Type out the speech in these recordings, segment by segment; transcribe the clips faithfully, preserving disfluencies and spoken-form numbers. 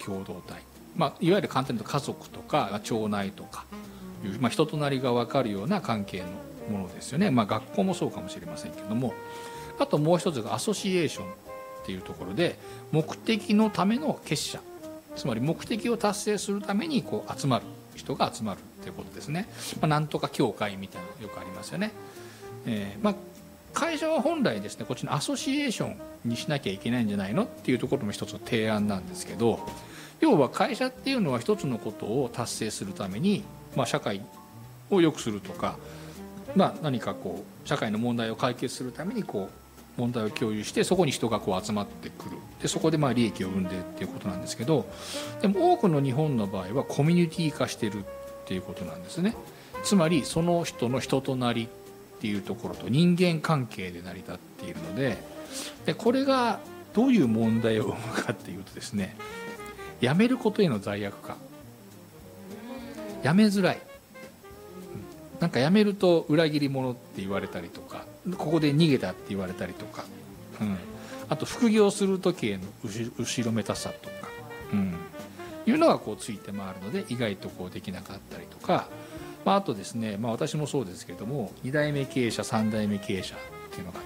共同体、まあ、いわゆる簡単に言うと家族とか町内とかいう、まあ、人となりが分かるような関係のものですよね。まあ、学校もそうかもしれませんけども、あともう一つがアソシエーションっていうところで、目的のための結社、つまり目的を達成するためにこう集まる人が集まるっていうことですね。まあ、なんとか協会みたいなのよくありますよね。えーまあ、会社は本来ですね、こっちのアソシエーションにしなきゃいけないんじゃないのっていうところも一つの提案なんですけど、要は会社っていうのは一つのことを達成するために、まあ、社会を良くするとか、まあ、何かこう社会の問題を解決するためにこう問題を共有して、そこに人がこう集まってくる、でそこでまあ利益を生んでっていうことなんですけど、でも多くの日本の場合はコミュニティ化してるっていうことなんですね。つまりその人の人となりっていうところと人間関係で成り立っているので、でこれがどういう問題を生むかっていうとですね、辞めることへの罪悪感、辞めづらい、なんか辞めると裏切り者って言われたりとか、ここで逃げたって言われたりとか、うん、あと副業する時への後ろめたさとか、うん、いうのがこうついて回るので、意外とこうできなかったりとか、まあ、あとですね、まあ、私もそうですけども、に代目経営者さん代目経営者っていうのがあって、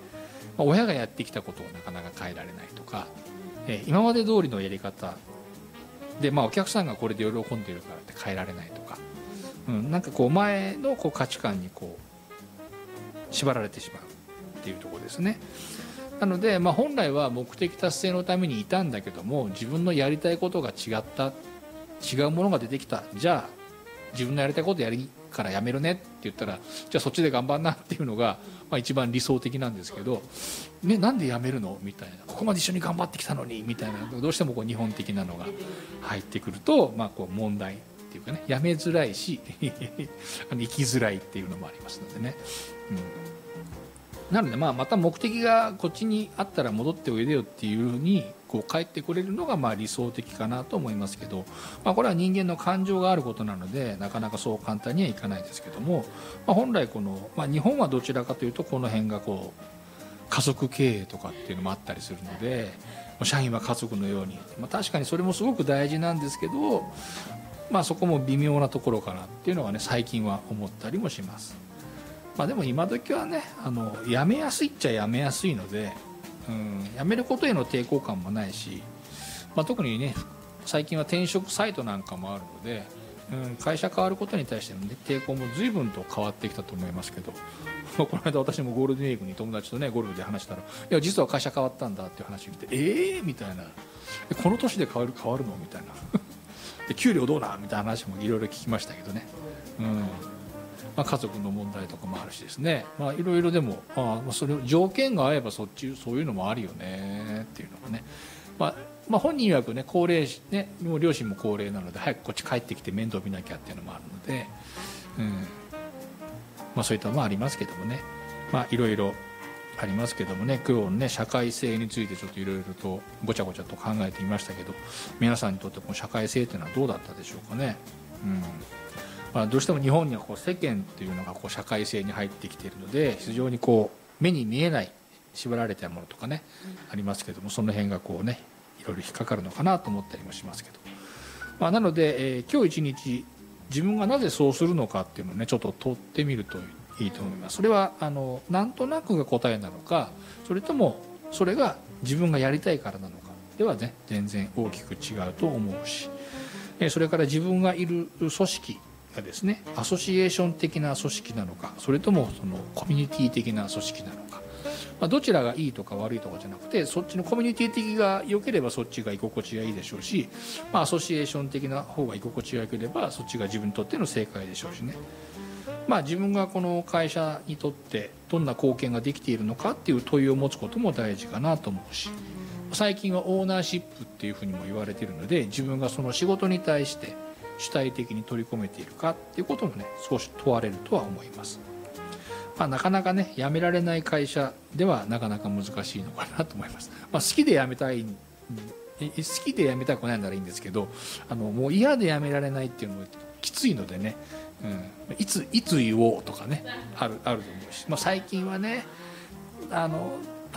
まあ、親がやってきたことをなかなか変えられないとか、えー、今まで通りのやり方で、まあ、お客さんがこれで喜んでいるからって変えられないとか、うん、なんかこう前のこう価値観にこう縛られてしまうっていうところですね。なので、まあ、本来は目的達成のためにいたんだけども、自分のやりたいことが違った、違うものが出てきた、じゃあ自分のやりたいことやるからやめるねって言ったら、じゃあそっちで頑張んなっていうのが、まあ、一番理想的なんですけど、ね、なんでやめるのみたいな、ここまで一緒に頑張ってきたのにみたいな、どうしてもこう日本的なのが入ってくると、まあ、こう問題っていうかね、やめづらいし生きづらいっていうのもありますのでね、うん、なので、まあ、また目的がこっちにあったら戻っておいでよっていうふうにこう帰ってくれるのがまあ理想的かなと思いますけど、まあ、これは人間の感情があることなので、なかなかそう簡単にはいかないですけども、まあ、本来この、まあ、日本はどちらかというとこの辺がこう家族経営とかっていうのもあったりするので、社員は家族のように、まあ、確かにそれもすごく大事なんですけど、まあ、そこも微妙なところかなっていうのはね、最近は思ったりもします。まあ、でも今時はね、あの辞めやすいっちゃ辞めやすいので、うん、辞めることへの抵抗感もないし、まあ、特にね最近は転職サイトなんかもあるので、うん、会社変わることに対しての、ね、抵抗も随分と変わってきたと思いますけど、この間私もゴールデンウィークに友達とねゴルフで話したら、いや実は会社変わったんだっていう話を聞いて、ええー、みたいな、この年で変わる変わるのみたいなで給料どうなみたいな話もいろいろ聞きましたけどね、うん、まあ、家族の問題とかもあるしですね、まあ、いろいろでも、ああそれ条件が合えばそっちそういうのもあるよねっていうのがね、まあまあ、本人曰くね高齢ね、もう両親も高齢なので早くこっち帰ってきて面倒見なきゃっていうのもあるので、うんまあ、そういったのもありますけどもね、まあ、いろいろありますけどもね、今日ね社会性についてちょっといろいろとごちゃごちゃと考えてみましたけど、皆さんにとってこの社会性っていうのはどうだったでしょうかね。うんまあ、どうしても日本にはこう世間っていうのがこう社会性に入ってきているので、非常にこう目に見えない縛られたものとかね、うん、ありますけども、その辺がこうねいろいろ引っかかるのかなと思ったりもしますけど、まあ、なので、えー、今日一日自分がなぜそうするのかっていうのをねちょっと問ってみるといいと思います。それはあのなんとなくが答えなのか、それともそれが自分がやりたいからなのかではね全然大きく違うと思うし、それから自分がいる組織がですねアソシエーション的な組織なのか、それともそのコミュニティ的な組織なのか、まあ、どちらがいいとか悪いとかじゃなくて、そっちのコミュニティ的が良ければそっちが居心地がいいでしょうし、まあ、アソシエーション的な方が居心地が良ければそっちが自分にとっての正解でしょうしね、まあ、自分がこの会社にとってどんな貢献ができているのかっていう問いを持つことも大事かなと思うし、最近はオーナーシップっていうふうにも言われているので、自分がその仕事に対して主体的に取り込めているかっていうこともね少し問われるとは思います。まあ、なかなかね辞められない会社ではなかなか難しいのかなと思います。まあ、好きで辞めたい好きで辞めたくないならいいんですけど、あのもう嫌で辞められないっていうのもきついのでね、うん、いついつ言おうとかねあるあると思うし、まあ、最近はねあの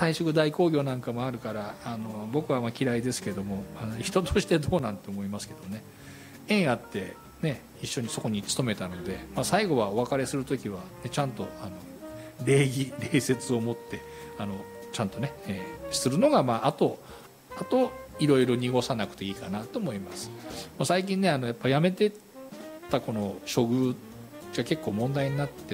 退職代行業なんかもあるからあの僕はまあ嫌いですけども、あの人としてどうなんて思いますけどね。縁あってね、一緒にそこに勤めたので、まあ、最後はお別れする時は、ね、ちゃんとあの礼儀礼節を持ってあのちゃんとね、えー、するのが、まあ、あとあといろいろ濁さなくていいかなと思います。もう最近ねあのやっぱ辞めてったこの処遇が結構問題になって